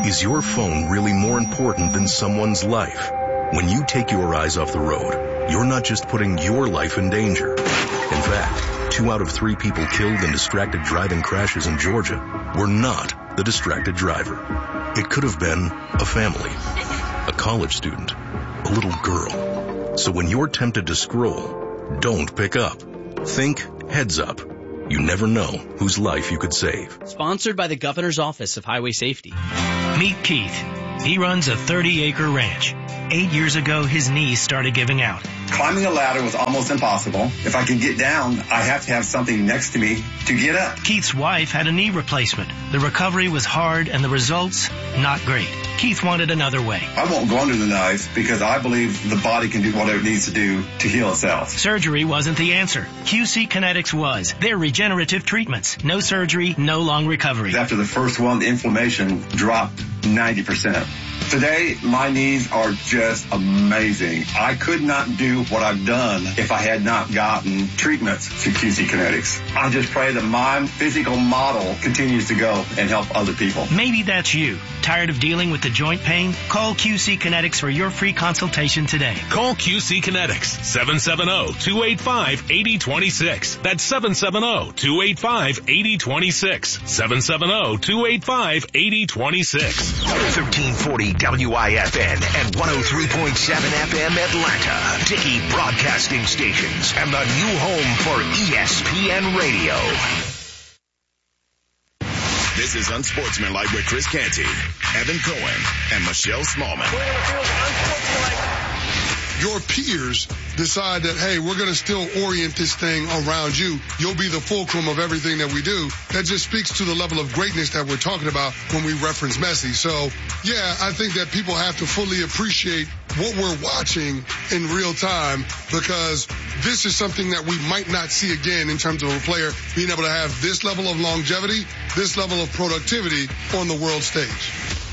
Is your phone really more important than someone's life? When you take your eyes off the road, you're not just putting your life in danger. In fact, 2 out of 3 people killed in distracted driving crashes in Georgia were not the distracted driver. It could have been a family, a college student, a little girl. So when you're tempted to scroll, don't pick up. Think heads up. You never know whose life you could save. Sponsored by the Governor's Office of Highway Safety. Meet Keith. He runs a 30-acre ranch. 8 years ago, his knees started giving out. Climbing a ladder was almost impossible. If I can get down, I have to have something next to me to get up. Keith's wife had a knee replacement. The recovery was hard and the results, not great. Keith wanted another way. I won't go under the knife because I believe the body can do whatever it needs to do to heal itself. Surgery wasn't the answer. QC Kinetics was. They're regenerative treatments. No surgery, no long recovery. After the first one, the inflammation dropped 90%. Today, my knees are just amazing. I could not do what I've done if I had not gotten treatments through QC Kinetics. I just pray that my physical model continues to go and help other people. Maybe that's you. Tired of dealing with the joint pain? Call QC Kinetics for your free consultation today. Call QC Kinetics, 770-285-8026. That's 770-285-8026. 770-285-8026. 1340 WIFN and 103.7 FM Atlanta. Dickey Broadcasting Stations and the new home for ESPN Radio. This is Unsportsmanlike with Chris Canty, Evan Cohen, and Michelle Smallman. Your peers decide that, hey, we're going to still orient this thing around you. You'll be the fulcrum of everything that we do. That just speaks to the level of greatness that we're talking about when we reference Messi. So, yeah, I think that people have to fully appreciate what we're watching in real time, because this is something that we might not see again in terms of a player being able to have this level of longevity, this level of productivity on the world stage.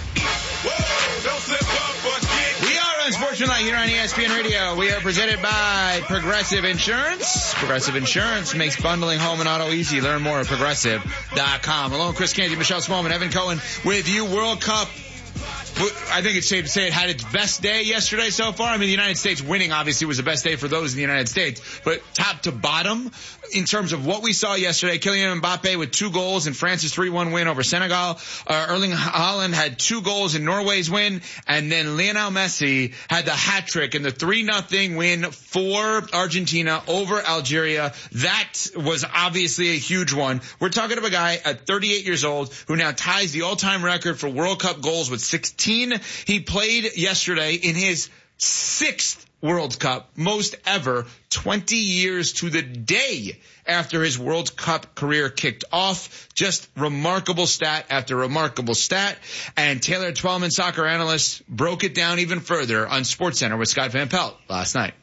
We are Unsportsmanlike here on ESPN Radio. We are presented by Progressive Insurance. Progressive Insurance makes bundling home and auto easy. Learn more at Progressive.com. Along Chris Canty, Michelle Smallman, Evan Cohen with you. World Cup, I think it's safe to say it had its best day yesterday so far. I mean, the United States winning obviously was the best day for those in the United States, but top to bottom, in terms of what we saw yesterday, Kylian Mbappe with 2 goals in France's 3-1 win over Senegal. Erling Haaland had 2 goals in Norway's win, and then Lionel Messi had the hat trick in the 3-0 win for Argentina over Algeria. That was obviously a huge one. We're talking about a guy at 38 years old who now ties the all-time record for World Cup goals with 16. He played yesterday in his 6th World Cup, most ever, 20 years to the day after his World Cup career kicked off. Just remarkable stat after remarkable stat. And Taylor Twellman, soccer analyst, broke it down even further on SportsCenter with Scott Van Pelt last night.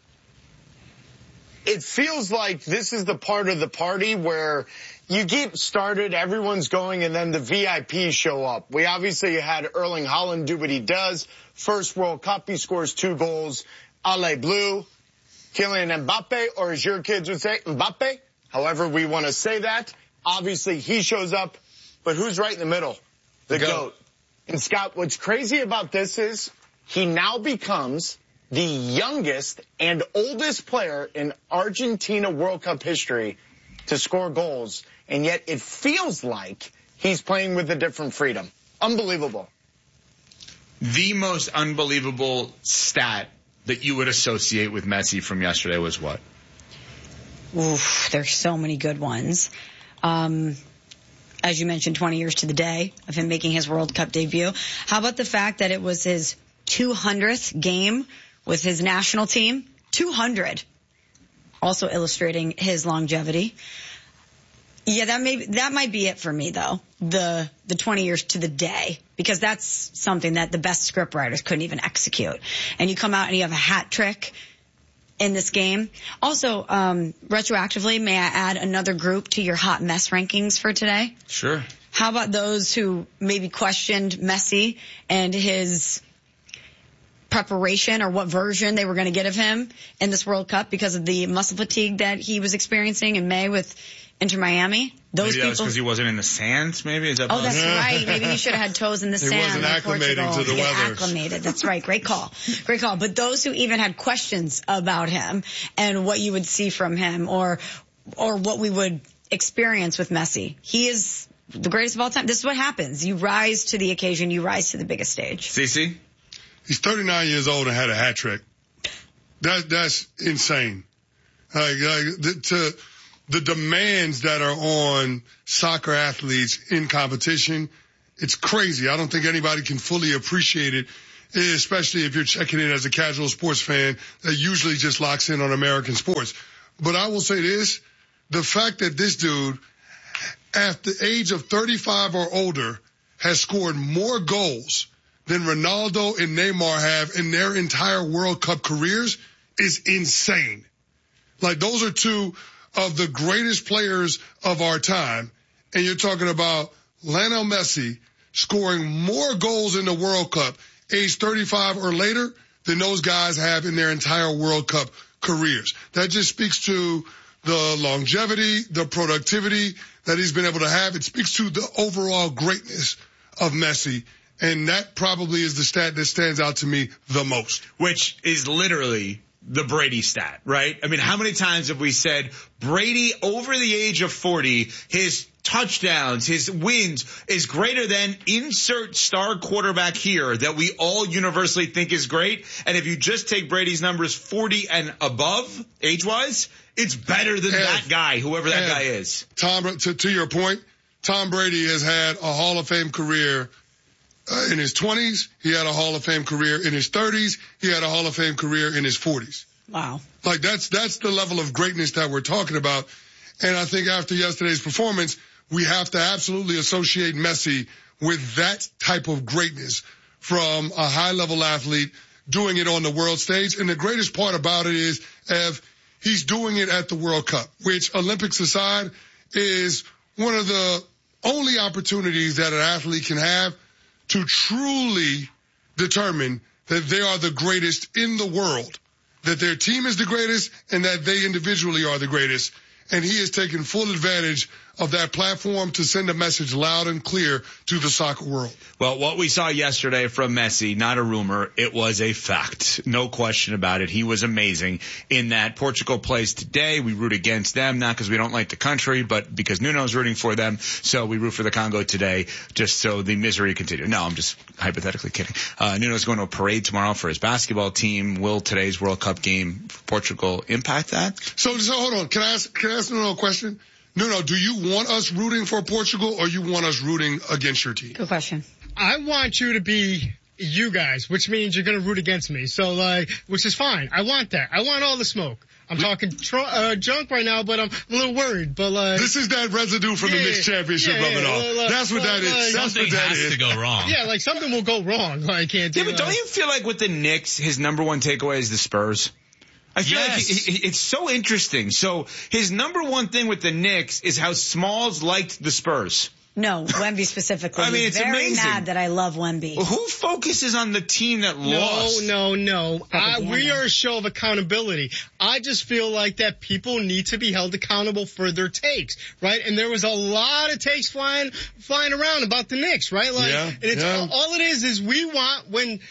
It feels like this is the part of the party where you get started, everyone's going, and then the VIPs show up. We obviously had Erling Haaland do what he does. First World Cup, he scores 2 goals. Ale Bleu, Kylian Mbappe, or as your kids would say, Mbappe. However we want to say that. Obviously, he shows up, but who's right in the middle? The GOAT. And Scott, what's crazy about this is he now becomes the youngest and oldest player in Argentina World Cup history to score goals, and yet it feels like he's playing with a different freedom. Unbelievable. The most unbelievable stat that you would associate with Messi from yesterday was what? Oof, there's so many good ones. As you mentioned, 20 years to the day of him making his World Cup debut. How about the fact that it was his 200th game with his national team? 200. Also illustrating his longevity. Yeah, that might be it for me, though. The 20 years to the day, because that's something that the best scriptwriters couldn't even execute. And you come out and you have a hat trick in this game. Also, retroactively, may I add another group to your hot mess rankings for today? Sure. How about those who maybe questioned Messi and his preparation, or what version they were going to get of him in this World Cup because of the muscle fatigue that he was experiencing in May with Inter Miami. Those maybe that was people. because he wasn't in the sand, maybe? Is that Oh, that's right. Maybe he should have had toes in the sand. He wasn't acclimating to the weather. Acclimated. That's right. Great call. Great call. But those who even had questions about him and what you would see from him or what we would experience with Messi, he is the greatest of all time. This is what happens. You rise to the occasion. You rise to the biggest stage. CC? He's 39 years old and had a hat trick. That's insane. The demands that are on soccer athletes in competition, it's crazy. I don't think anybody can fully appreciate it, especially if you're checking in as a casual sports fan that usually just locks in on American sports. But I will say this, the fact that this dude, at the age of 35 or older, has scored more goals than Ronaldo and Neymar have in their entire World Cup careers is insane. Like, those are two of the greatest players of our time. And you're talking about Lionel Messi scoring more goals in the World Cup, age 35 or later, than those guys have in their entire World Cup careers. That just speaks to the longevity, the productivity that he's been able to have. It speaks to the overall greatness of Messi. And that probably is the stat that stands out to me the most. Which is literally the Brady stat, right? I mean, how many times have we said Brady over the age of 40, his touchdowns, his wins is greater than insert star quarterback here that we all universally think is great. And if you just take Brady's numbers 40 and above age-wise, it's better than that guy, whoever that guy is. Tom, to your point, Tom Brady has had a Hall of Fame career in his 20s. He had a Hall of Fame career in his 30s. He had a Hall of Fame career in his 40s. Wow. Like, that's the level of greatness that we're talking about. And I think after yesterday's performance, we have to absolutely associate Messi with that type of greatness from a high-level athlete doing it on the world stage. And the greatest part about it is, he's doing it at the World Cup, which, Olympics aside, is one of the only opportunities that an athlete can have to truly determine that they are the greatest in the world, that their team is the greatest, and that they individually are the greatest. And he has taken full advantage of that platform to send a message loud and clear to the soccer world. Well, what we saw yesterday from Messi, not a rumor, it was a fact. No question about it. He was amazing in that Portugal plays today. We root against them, not because we don't like the country, but because Nuno's rooting for them. So we root for the Congo today, just so the misery continues. No, I'm just hypothetically kidding. Nuno's going to a parade tomorrow for his basketball team. Will today's World Cup game for Portugal impact that? So hold on. Can I ask Nuno a question? Nuno, do you want us rooting for Portugal or you want us rooting against your team? Good question. I want you to be you guys, which means you're going to root against me. So, which is fine. I want that. I want all the smoke. I'm talking junk right now, but I'm a little worried. But this is that residue from the Knicks championship rubbing off. That's what that is. Something has to go wrong. Yeah, like something will go wrong. I can't do. Yeah, but don't you feel like with the Knicks, his number one takeaway is the Spurs? I feel like it's so interesting. So his number one thing with the Knicks is how Smalls liked the Spurs. No, Wemby specifically. I mean, He's it's very amazing. mad that I love Wemby. Well, who focuses on the team that lost? No. We are a show of accountability. I just feel like that people need to be held accountable for their takes, right? And there was a lot of takes flying around about the Knicks, right? All it is we want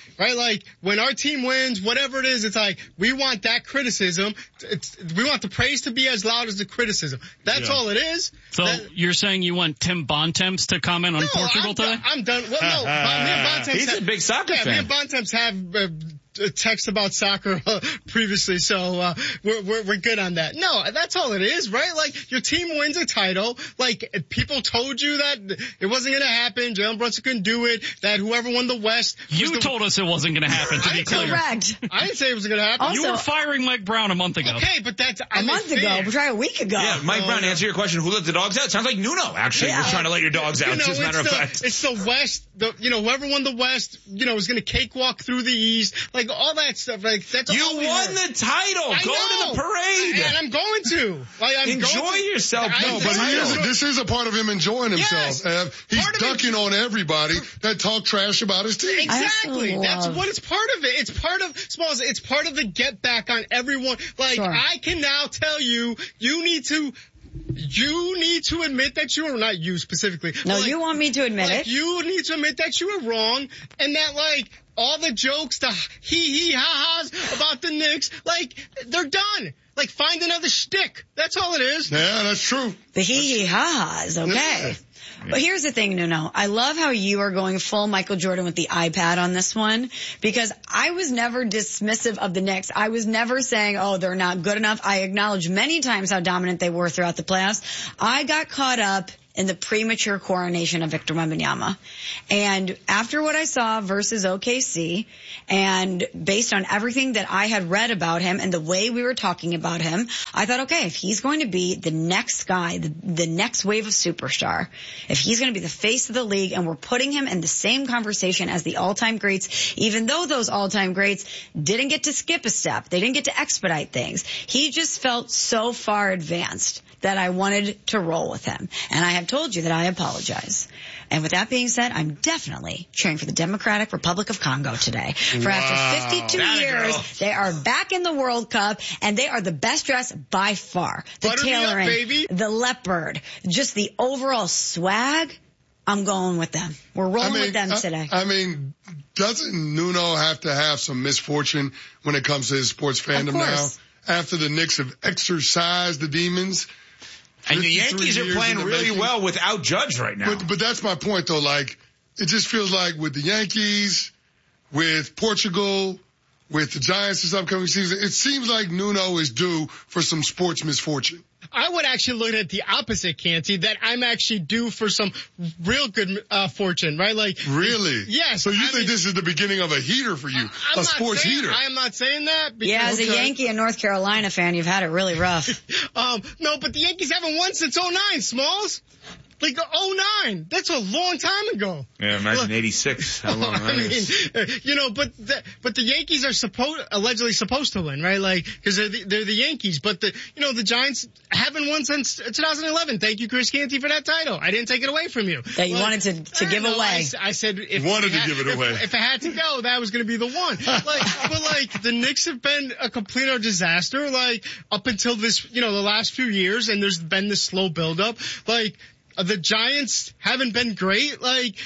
when our team wins, whatever it is, it's like we want that criticism. We want the praise to be as loud as the criticism. That's all it is. So you're saying you want Tim Bontemps to comment on Portugal today? I'm done. Well, no, me and Bontemps he's a big soccer fan. Me and Bontemps have text about soccer previously, so we're good on that. No, that's all it is, right? Like, your team wins a title. Like, people told you that it wasn't going to happen. Jalen Brunson couldn't do it. That whoever won the West. You told us it wasn't going to happen, to be clear. Correct. I didn't say it was going to happen. Also, you were firing Mike Brown a month ago. Okay, but that's a month ago. We're trying a week ago. Yeah, Mike Brown, answer your question. Who let the dogs out? Sounds like Nuno, actually. We're trying to let your dogs out, as a matter of fact. It's the West. Whoever won the West, is going to cakewalk through the East. Like, all that stuff. Like, that's you all won the title. Go to the parade. And I'm going to. Enjoy yourself. No, but this is a part of him enjoying himself. Yes. He's ducking on everybody that talk trash about his team. Exactly. That's what it's part of it. It's part of Smalls. It's part of the get back on everyone. Like, sure. I can now tell you, you need to you need to admit that you are not you specifically. No, you want me to admit it. You need to admit that you were wrong and that all the jokes, the ha-has about the Knicks, they're done. Find another shtick. That's all it is. Yeah, that's true. The ha-has, okay. Yeah. But here's the thing, Nuno. I love how you are going full Michael Jordan with the iPad on this one, because I was never dismissive of the Knicks. I was never saying, oh, they're not good enough. I acknowledged many times how dominant they were throughout the playoffs. I got caught up in the premature coronation of Victor Wembanyama. And after what I saw versus OKC, and based on everything that I had read about him and the way we were talking about him, I thought, okay, if he's going to be the next guy, the next wave of superstar, if he's going to be the face of the league and we're putting him in the same conversation as the all-time greats, even though those all-time greats didn't get to skip a step, they didn't get to expedite things, he just felt so far advanced that I wanted to roll with him. And I have told you that I apologize. And with that being said, I'm definitely cheering for the Democratic Republic of Congo today. For after 52 years, they are back in the World Cup, and they are the best dressed by far. The tailoring, the leopard, just the overall swag. I'm going with them. We're rolling with them today. Doesn't Nuno have to have some misfortune when it comes to his sports fandom now? After the Knicks have exorcised the demons. And the Yankees are playing really well without Judge right now. But that's my point, though. It just feels like with the Yankees, with Portugal, with the Giants this upcoming season, it seems like Nuno is due for some sports misfortune. I would actually look at the opposite, Canty, that I'm actually due for some real good fortune, right? Really? Yes. So you think this is the beginning of a heater for you, a sports heater? I am not saying that. As a Yankee and North Carolina fan, you've had it really rough. No, but the Yankees haven't won since 09, Smalls. 09. That's a long time ago. Yeah, imagine 86. How long that is. But the Yankees are allegedly supposed to win, right? Because they're the Yankees. But the Giants haven't won since 2011. Thank you, Chris Canty, for that title. I didn't take it away from you. That you wanted to give away. I said if wanted to give it away. If I had to go, that was going to be the one. But the Knicks have been a complete disaster. Up until this, the last few years, and there's been this slow buildup. The Giants haven't been great.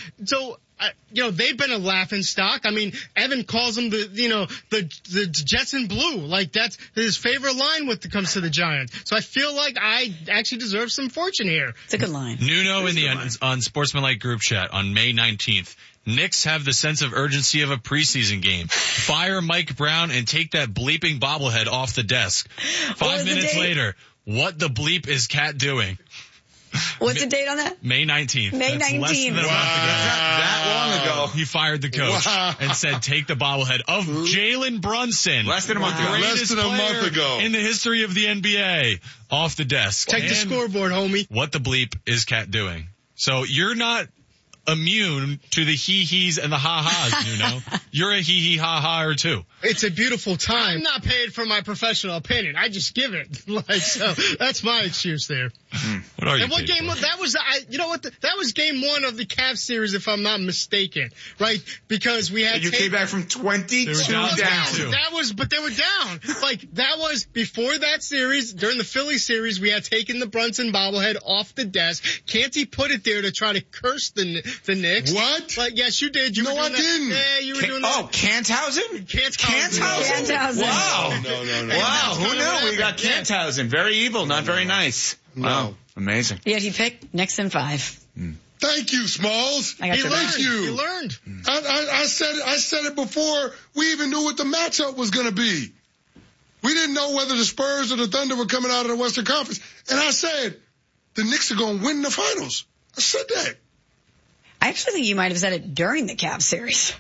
They've been a laughing stock. Evan calls them the Jets in blue. That's his favorite line when it comes to the Giants. So I feel like I actually deserve some fortune here. It's a good line. Nuno in the Unsportsmanlike group chat on May 19th. Knicks have the sense of urgency of a preseason game. Fire Mike Brown and take that bleeping bobblehead off the desk. 5 minutes later, what the bleep is Cat doing? What's the date on that? May 19th. May 19th. That's less than a month ago. That long ago. He fired the coach and said, take the bobblehead of Jalen Brunson. Less than a month ago. Less than a month ago. In the history of the NBA. Off the desk. Check the scoreboard, homie. What the bleep is Cat doing? So you're not immune to the hee-hees and the ha-has, You're a hee-hee ha-ha or two. It's a beautiful time. I'm not paid for my professional opinion. I just give it. So that's my excuse there. What are you? And what game that was? That was game 1 of the Cavs series, if I'm not mistaken, right? Because we had. You came back from 22 down. But they were down. That was before that series. During the Philly series, we had taken the Brunson bobblehead off the desk. Canty put it there to try to curse the Knicks. What? Yes, you did. I didn't. Yeah, you were doing that. Oh, Kanthausen? Kanthausen. Wow. No. Wow, who knew? We got Kanthausen. Very evil, not very nice. Wow. Amazing. Yet he picked Knicks in 5. Thank you, Smalls. He learned. I said it before we even knew what the matchup was going to be. We didn't know whether the Spurs or the Thunder were coming out of the Western Conference. And I said, the Knicks are going to win the finals. I said that. I actually think you might have said it during the Cavs series.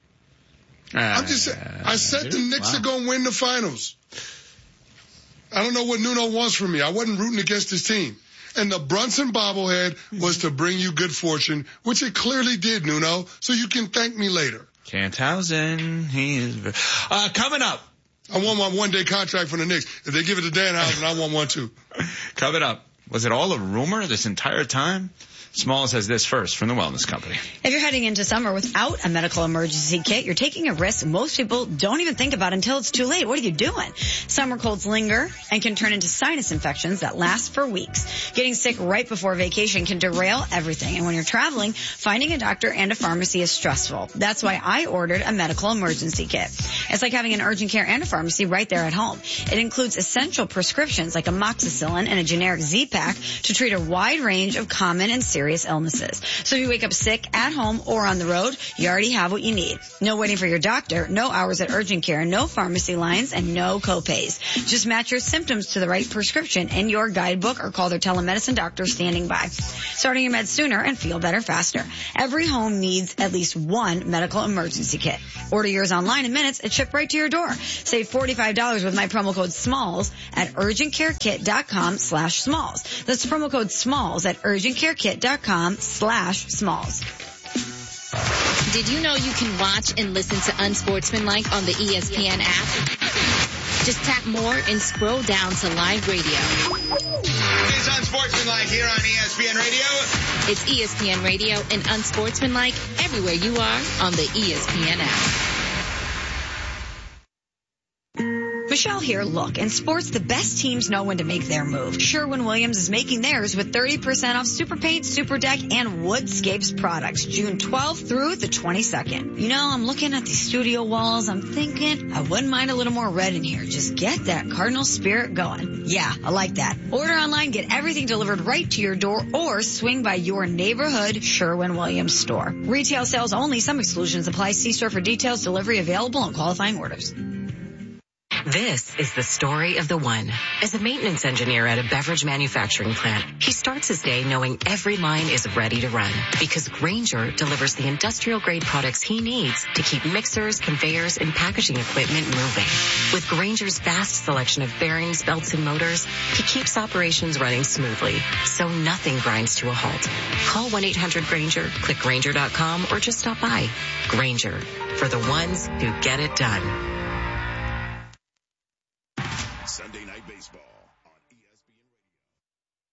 I'm just saying, I said the Knicks are going to win the finals. I don't know what Nuno wants from me. I wasn't rooting against his team. And the Brunson bobblehead was to bring you good fortune, which it clearly did, Nuno, so you can thank me later. Kanthausen, he is... coming up. I want my one-day contract from the Knicks. If they give it to Danhausen, I want one too. Coming up. Was it all a rumor this entire time? Smalls has this first from the Wellness Company. If you're heading into summer without a medical emergency kit, you're taking a risk most people don't even think about until it's too late. What are you doing? Summer colds linger and can turn into sinus infections that last for weeks. Getting sick right before vacation can derail everything. And when you're traveling, finding a doctor and a pharmacy is stressful. That's why I ordered a medical emergency kit. It's like having an urgent care and a pharmacy right there at home. It includes essential prescriptions like amoxicillin and a generic Z-Pack to treat a wide range of common and serious illnesses. So if you wake up sick at home or on the road, you already have what you need. No waiting for your doctor, no hours at urgent care, no pharmacy lines, and no copays. Just match your symptoms to the right prescription in your guidebook or call their telemedicine doctor standing by. Starting your meds sooner and feel better faster. Every home needs at least one medical emergency kit. Order yours online in minutes and ship right to your door. Save $45 with my promo code SMALLS at urgentcarekit.com/smalls. That's promo code SMALLS at urgentcarekit.com/smalls. Did you know you can watch and listen to Unsportsmanlike on the ESPN app? Just tap more and scroll down to live radio. It's Unsportsmanlike here on ESPN Radio. It's ESPN Radio and Unsportsmanlike everywhere you are on the ESPN app. Michelle here. Look, in sports, the best teams know when to make their move. Sherwin-Williams is making theirs with 30% off Super Paint, Super Deck, and Woodscapes products, June 12th through the 22nd. You know, I'm looking at these studio walls. I'm thinking I wouldn't mind a little more red in here. Just get that Cardinal spirit going. Yeah, I like that. Order online, get everything delivered right to your door, or swing by your neighborhood Sherwin-Williams store. Retail sales only. Some exclusions apply. See store for details. Delivery available and qualifying orders. This is the story of the one. As a maintenance engineer at a beverage manufacturing plant, he starts his day knowing every line is ready to run because Grainger delivers the industrial-grade products he needs to keep mixers, conveyors, and packaging equipment moving. With Grainger's vast selection of bearings, belts, and motors, he keeps operations running smoothly, so nothing grinds to a halt. Call 1-800-GRAINGER, click Grainger.com, or just stop by. Grainger, for the ones who get it done. Sunday Night Baseball.